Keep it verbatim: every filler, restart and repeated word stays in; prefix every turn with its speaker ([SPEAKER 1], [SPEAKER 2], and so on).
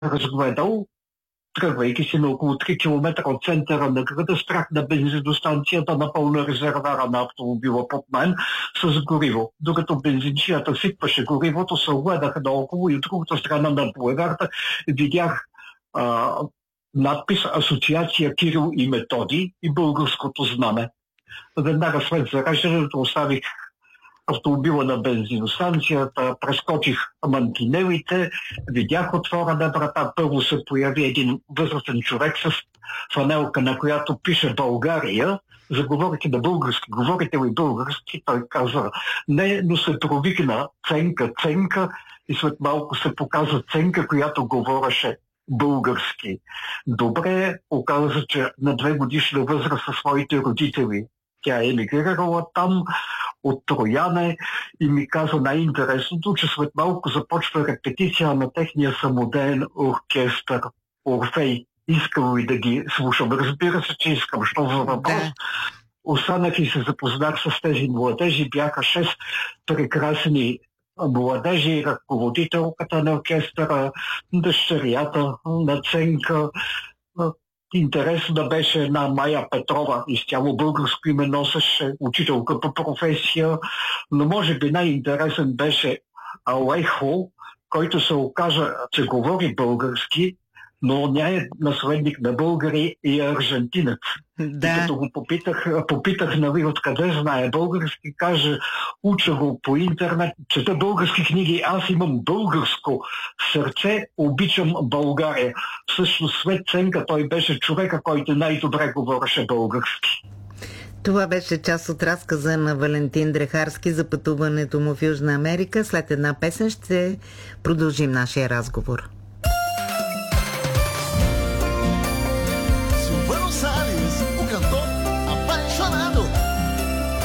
[SPEAKER 1] разгледал, тръгвайки си на около три километра от центъра на града, спрях на бензиностанцията, напълна резервара на автомобила под мен с гориво. Докато бензинчията сипваше горивото, се огледах наоколо и от другата страна на булеварда видях а, надпис Асоциация Кирил и Методи и българското знаме. Веднага след зареждането оставих автомобила на бензиностанцията, прескочих мантинелите, видях отворена врата, първо се появи един възрастен човек с фанелка, на която пише България. Заговорите на български, говорите ли български? Той каза не, но се провикна Ценка, Ценка и след малко се показа Ценка, която говореше български. Добре, оказа, че на две годишна възраст със своите родители. Тя е емигрирала там от Трояне и ми каза най-интересното, че след малко започва репетиция на техния самодеен оркестър Орфей. Искам ли да ги слушам? Разбира се, че искам. Що за въпрос? Да. Останах и се запознах с тези младежи. Бяха шест прекрасни младежи, ръководителката на оркестъра, дъщерята на Ценка. Интересно да беше една Майя Петрова, изцяло българско име носеше, учителка по професия, но може би най-интересен беше Алейхо, който се окажа, че говори български, но не е наследник на българи и е аржентинец. Да. И като го попитах, попитах нали, откъде знае български, каже, уча го по интернет, чета български книги, аз имам българско сърце, обичам България. Всъщност след Ценка той беше човека, който най-добре говореше български.
[SPEAKER 2] Това беше част от разказа на Валентин Дрехарски за пътуването му в Южна Америка. След една песен ще продължим нашия разговор.
[SPEAKER 3] Silvano Salles, o cantor apaixonado.